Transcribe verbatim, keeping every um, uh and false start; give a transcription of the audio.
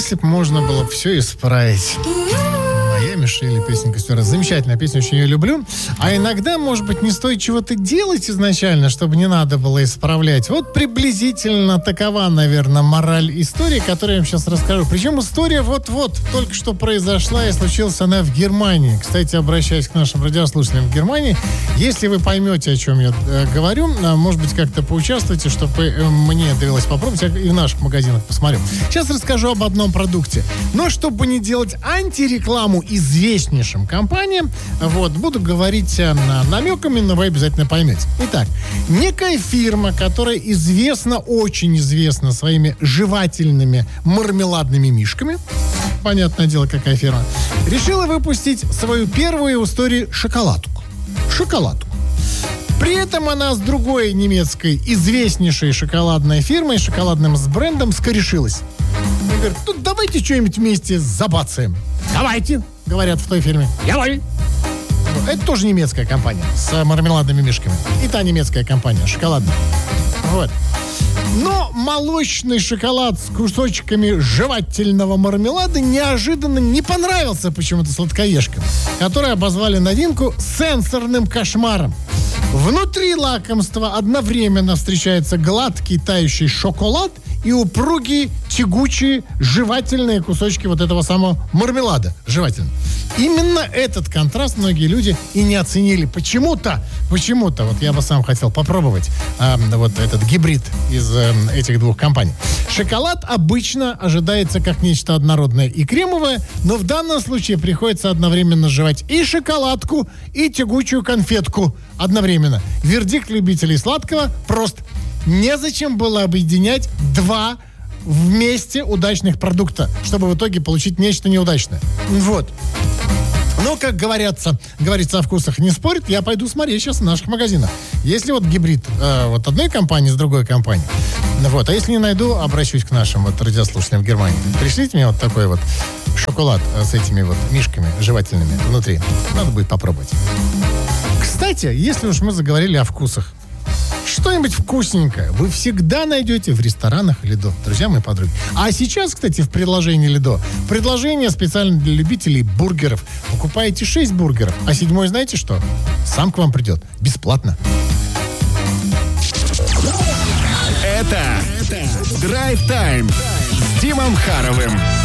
Если бы можно было все исправить. Моя Мишель, песенка все раз. Замечательная песня, очень ее люблю. А иногда, может быть, не стоит чего-то делать изначально, чтобы не надо было исправлять. Вот приблизительно такова, наверное, мораль истории, которую я вам сейчас расскажу. Причем история вот-вот только что произошла, и случилась она в Германии. Кстати, обращаясь к нашим радиослушателям в Германии, если вы поймете, о чем я э, говорю, э, может быть, как-то поучаствуйте, чтобы э, мне довелось попробовать, я и в наших магазинах посмотрю. Сейчас расскажу об одном продукте. Но чтобы не делать антирекламу известнейшим компаниям, вот, буду говорить э, намеками, но вы обязательно поймете. Итак, некая фирма, которая известна, очень известна своими жевательными мармеладными мишками, понятное дело, какая фирма, решила выпустить свою первую в истории шоколадку. Шоколадку. При этом она с другой немецкой известнейшей шоколадной фирмой, шоколадным с брендом, скорешилась. И говорит, ну давайте что-нибудь вместе забацаем. Давайте, говорят в той фирме. Давай. Это тоже немецкая компания с мармеладными мишками. И та немецкая компания, шоколадная. Вот. Но молочный шоколад с кусочками жевательного мармелада неожиданно не понравился почему-то сладкоежкам, которые обозвали новинку сенсорным кошмаром. Внутри лакомства одновременно встречается гладкий тающий шоколад и упругие, тягучие, жевательные кусочки вот этого самого мармелада. Жевательного. Именно этот контраст многие люди и не оценили. Почему-то, почему-то, вот я бы сам хотел попробовать э, вот этот гибрид из э, этих двух компаний. Шоколад обычно ожидается как нечто однородное и кремовое, но в данном случае приходится одновременно жевать и шоколадку, и тягучую конфетку одновременно. Вердикт любителей сладкого прост. Незачем было объединять два вместе удачных продукта, чтобы в итоге получить нечто неудачное. Вот. Но, как говорятся, говорится, о вкусах не спорят, я пойду смотреть сейчас в наших магазинах. Если вот гибрид э, вот одной компании с другой компанией, вот, а если не найду, обращусь к нашим вот радиослушателям в Германии. Пришлите мне вот такой вот шоколад э, с этими вот мишками жевательными внутри. Надо будет попробовать. Кстати, если уж мы заговорили о вкусах, что-нибудь вкусненькое вы всегда найдете в ресторанах Лидо, друзья мои подруги. А сейчас, кстати, в приложении Лидо предложение специально для любителей бургеров. Покупаете шесть бургеров, а седьмой, знаете что? Сам к вам придет. Бесплатно. Это Драйв Тайм с Димом Харовым.